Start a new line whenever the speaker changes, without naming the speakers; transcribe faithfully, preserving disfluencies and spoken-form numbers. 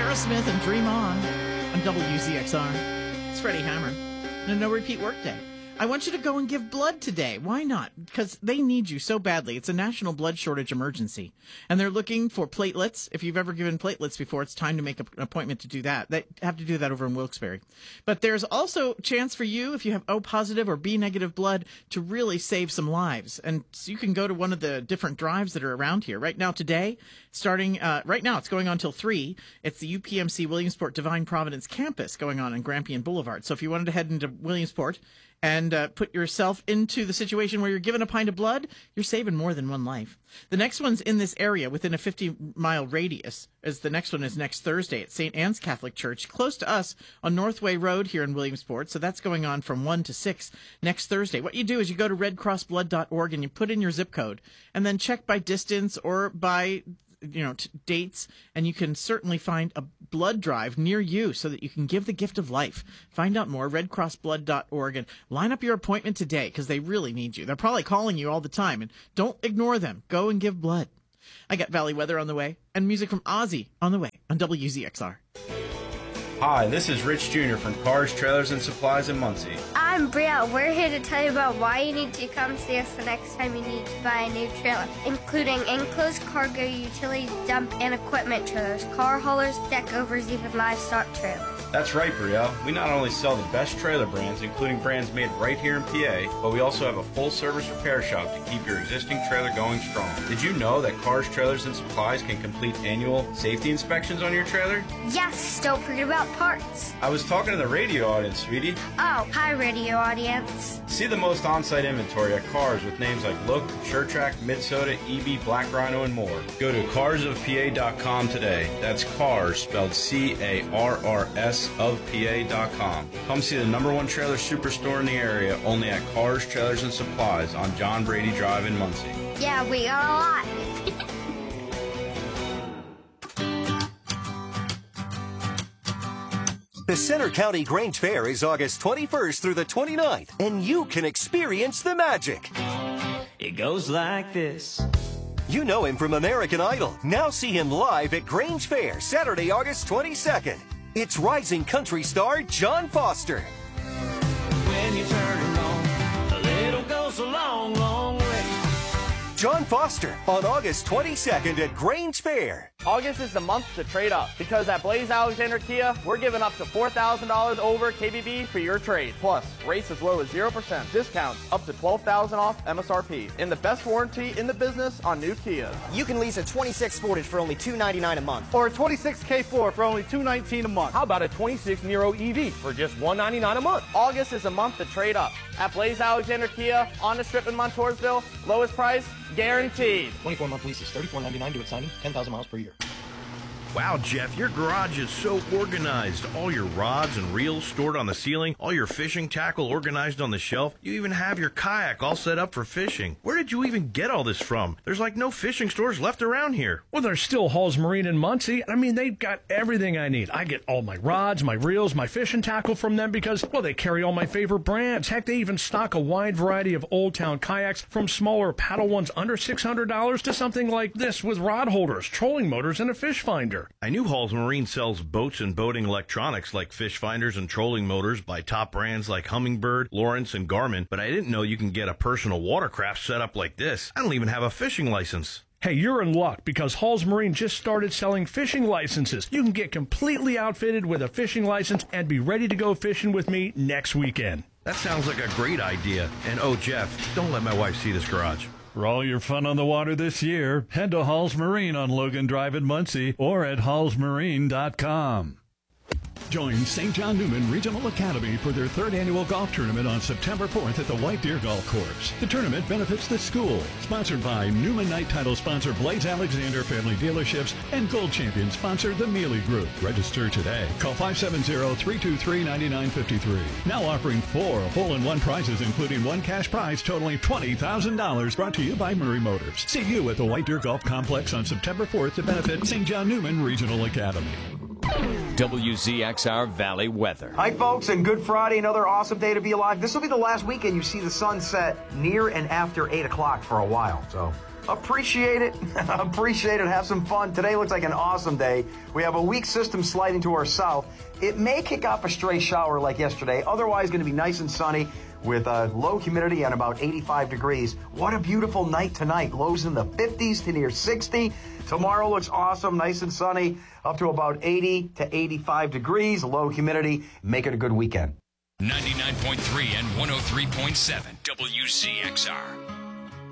Aerosmith and Dream On on W Z X R. It's Freddie Hammer. And a no-repeat workday. I want you to go and give blood today. Why not? Because they need you so badly. It's a national blood shortage emergency. And they're looking for platelets. If you've ever given platelets before, it's time to make an appointment to do that. They have to do that over in Wilkes-Barre. But there's also a chance for you, if you have O positive or B negative blood, to really save some lives. And so you can go to one of the different drives that are around here. Right now, today, starting, uh, right now, it's going on till three. It's the U P M C Williamsport Divine Providence campus going on in Grampian Boulevard. So if you wanted to head into Williamsport and uh, put yourself into the situation where you're given a pint of blood, you're saving more than one life. The next one's in this area within a fifty-mile radius, as the next one is next Thursday at Saint Anne's Catholic Church, close to us on Northway Road here in Williamsport. So that's going on from one to six next Thursday. What you do is you go to red cross blood dot org and you put in your zip code and then check by distance or by you know, t- dates, and you can certainly find a blood drive near you so that you can give the gift of life. Find out more, red cross blood dot org, and line up your appointment today because they really need you. They're probably calling you all the time, and don't ignore them. Go and give blood. I got Valley Weather on the way, and music from Ozzy on the way on W Z X R.
Hi, this is Rich Junior from Cars, Trailers, and Supplies in Muncie.
I'm Brielle. We're here to tell you about why you need to come see us the next time you need to buy a new trailer, including enclosed cargo, utility dump, and equipment trailers, car haulers, deck overs, even livestock trailers.
That's right, Brielle. We not only sell the best trailer brands, including brands made right here in P A, but we also have a full-service repair shop to keep your existing trailer going strong. Did you know that Cars, Trailers, and Supplies can complete annual safety inspections on your trailer?
Yes, don't forget about parts.
I was talking to the radio audience, sweetie.
Oh, hi, radio audience.
See the most on-site inventory at Cars with names like Look, SureTrack, Midsoda, E B, Black Rhino, and more. Go to cars of P A dot com today. That's Cars, spelled C A R R S of P A dot com. Come see the number one trailer superstore in the area, only at Cars, Trailers, and Supplies on John Brady Drive in Muncie.
Yeah, we got a lot.
The Center County Grange Fair is August twenty-first through the twenty-ninth, and you can experience the magic.
It goes like this.
You know him from American Idol. Now see him live at Grange Fair, Saturday, August twenty-second. It's rising country star John Foster.
When you turn her on, a little goes a long, long way.
John Foster on August twenty-second at Grange Fair.
August is the month to trade up because at Blaze Alexander Kia, we're giving up to four thousand dollars over K B B for your trade. Plus, rates as low as zero percent. Discounts up to twelve thousand dollars off M S R P. And the best warranty in the business on new Kias.
You can lease a twenty-six Sportage for only two hundred ninety-nine dollars a month.
Or a twenty-six K four for only two hundred nineteen dollars a month.
How about a twenty-six Nero E V for just one hundred ninety-nine dollars a month?
August is a month to trade up. At Blaze Alexander Kia, on the strip in Montoursville, lowest price, guaranteed.
twenty-four month leases, thirty-four ninety-nine due at signing, ten thousand miles per year.
Wow, Jeff, your garage is so organized. All your rods and reels stored on the ceiling, all your fishing tackle organized on the shelf. You even have your kayak all set up for fishing. Where did you even get all this from? There's like no fishing stores left around here.
Well, there's still Halls Marine in Muncie. I mean, they've got everything I need. I get all my rods, my reels, my fishing tackle from them because, well, they carry all my favorite brands. Heck, they even stock a wide variety of Old Town kayaks from smaller paddle ones under six hundred dollars to something like this with rod holders, trolling motors, and a fish finder.
I knew Halls Marine sells boats and boating electronics like fish finders and trolling motors by top brands like Humminbird, Lawrence, and Garmin, but I didn't know you can get a personal watercraft set up like this. I don't even have a fishing license.
Hey, you're in luck because Halls Marine just started selling fishing licenses. You can get completely outfitted with a fishing license and be ready to go fishing with me next weekend.
That sounds like a great idea. And oh, Jeff, don't let my wife see this garage.
For all your fun on the water this year, head to Halls Marine on Logan Drive in Muncie or at halls marine dot com.
Join Saint John Newman Regional Academy for their third annual golf tournament on September fourth at the White Deer Golf Course. The tournament benefits the school. Sponsored by Newman Knight title sponsor Blaze Alexander Family Dealerships and Gold Champion sponsor The Mealy Group. Register today. Call five seven zero, three two three, nine nine five three. Now offering four hole-in-one prizes, including one cash prize totaling twenty thousand dollars. Brought to you by Murray Motors. See you at the White Deer Golf Complex on September fourth to benefit Saint John Newman Regional Academy.
W Z X R Valley Weather.
Hi, folks, and Good Friday, another awesome day to be alive. This will be the last weekend you see the sun set near and after eight o'clock for a while, so appreciate it. Appreciate it. Have some fun. Today looks like an awesome day. We have a weak system sliding to our south. It may kick off a stray shower like yesterday. Otherwise, going to be nice and sunny with uh, low humidity and about eighty-five degrees. What a beautiful night tonight. Lows in the fifties to near sixty. Tomorrow looks awesome, nice and sunny, up to about eighty to eighty-five degrees. Low humidity. Make it a good weekend.
ninety-nine point three and one oh three point seven W Z X R.